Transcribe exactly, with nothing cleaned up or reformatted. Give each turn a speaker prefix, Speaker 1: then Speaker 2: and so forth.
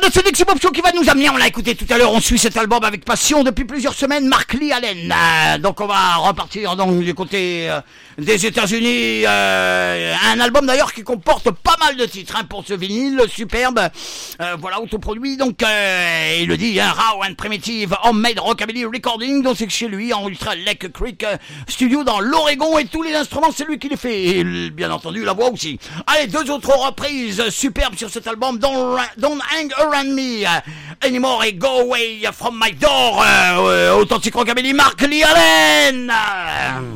Speaker 1: de ce Dixie Pop Show qui va nous amener, on l'a écouté tout à l'heure, on suit cet album avec passion depuis plusieurs semaines, Mark Lee Allen. Euh, donc on va repartir donc du côté euh, des États-Unis. Euh, un album d'ailleurs qui comporte pas mal de titres hein, pour ce vinyle superbe. Euh, voilà, autoproduit. Donc euh, il le dit, hein, Raw and Primitive Homemade Rockabilly Recording. Donc c'est chez lui, enregistré à Lake Creek euh, Studio dans l'Oregon, et tous les instruments c'est lui qui les fait. Et bien entendu la voix aussi. Allez, deux autres reprises superbes sur cet album. Don't, don't Hang Around Me Anymore et Go Away From My Door. Euh, euh, authentique Rockabilly, Mark Lee Allen.